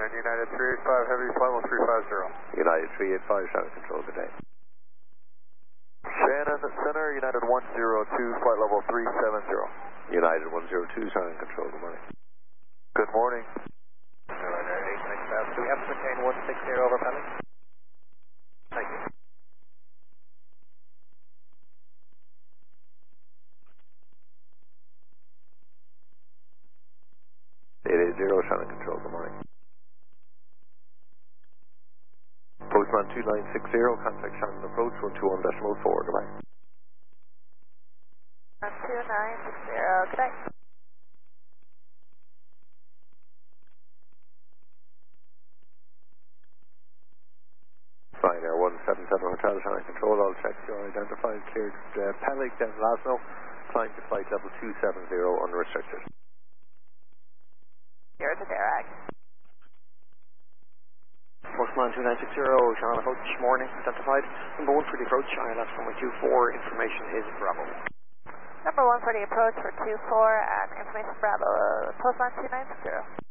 United 385 Heavy, flight level 350. United 385, Shannon Control, good day. Shannon Center, United 102, flight level 370. United 102, Shannon Control, good morning. Good morning. Ryanair 8 do we have to maintain 160 over pending? Thank you. 880, Shannon Control, good morning. Postman 2960, contact Shannon approach 121.4, goodbye. 2960, good day. Ryanair 177 Hotel, Shannon Control, all checks are identified, cleared Pellic, then Glasgow, flying to flight level 270, unrestricted. Here's a Derag. Postman 2960, Shannon approach, morning, identified. Number 1 for the approach, ILS runway 24, information is Bravo. Number 1 for the approach for 24 and information Bravo, Postman 2960.